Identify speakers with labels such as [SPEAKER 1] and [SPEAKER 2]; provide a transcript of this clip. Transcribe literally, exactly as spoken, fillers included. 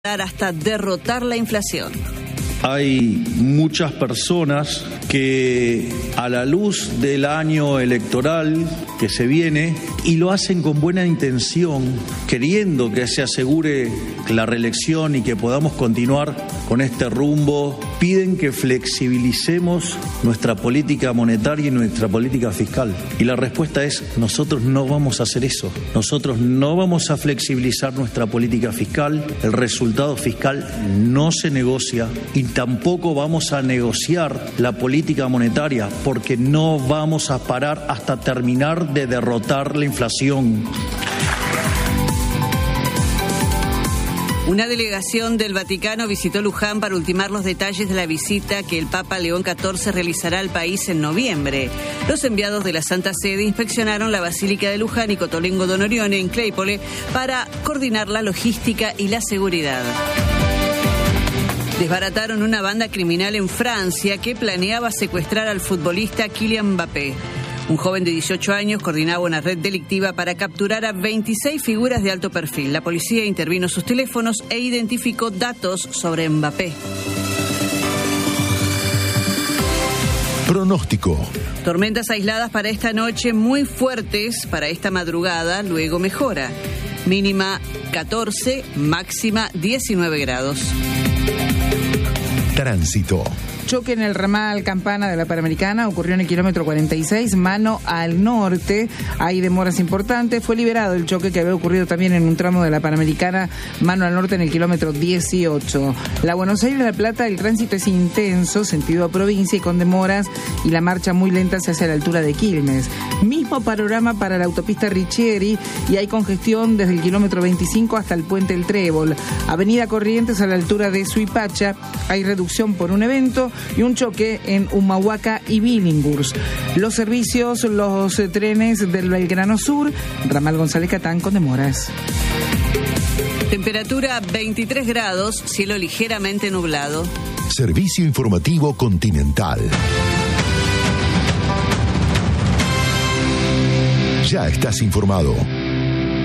[SPEAKER 1] hasta derrotar la inflación.
[SPEAKER 2] Hay muchas personas que a la luz del año electoral que se viene, y lo hacen con buena intención, queriendo que se asegure la reelección y que podamos continuar con este rumbo, piden que flexibilicemos nuestra política monetaria y nuestra política fiscal. Y la respuesta es: nosotros no vamos a hacer eso. Nosotros no vamos a flexibilizar nuestra política fiscal. El resultado fiscal no se negocia y tampoco vamos a negociar la política monetaria, porque no vamos a parar hasta terminar de derrotar la inflación.
[SPEAKER 1] Una delegación del Vaticano visitó Luján para ultimar los detalles de la visita que el Papa León catorce realizará al país en noviembre. Los enviados de la Santa Sede inspeccionaron la Basílica de Luján y Cotolengo Don Orione en Claypole para coordinar la logística y la seguridad. Desbarataron una banda criminal en Francia que planeaba secuestrar al futbolista Kylian Mbappé. Un joven de dieciocho años coordinaba una red delictiva para capturar a veintiséis figuras de alto perfil. La policía intervino sus teléfonos e identificó datos sobre Mbappé.
[SPEAKER 3] Pronóstico.
[SPEAKER 1] Tormentas aisladas para esta noche, muy fuertes para esta madrugada, luego mejora. Mínima catorce, máxima diecinueve grados.
[SPEAKER 3] Tránsito.
[SPEAKER 4] Choque en el ramal Campana de la Panamericana ocurrió en el kilómetro cuarenta y seis, mano al norte. Hay demoras importantes. Fue liberado el choque que había ocurrido también en un tramo de la Panamericana, mano al norte, en el kilómetro dieciocho. La Buenos Aires-La Plata, el tránsito es intenso, sentido a provincia, y con demoras, y la marcha muy lenta se hace a la altura de Quilmes. Mismo panorama para la autopista Richieri, y hay congestión desde el kilómetro veinticinco hasta el puente El Trébol. Avenida Corrientes a la altura de Suipacha, hay reducción por un evento y un choque en Humahuaca y Billinghurst. Los servicios, los eh, trenes del Belgrano Sur, ramal González Catán con demoras.
[SPEAKER 1] Temperatura veintitrés grados, cielo ligeramente nublado.
[SPEAKER 3] Servicio informativo Continental. Ya estás informado.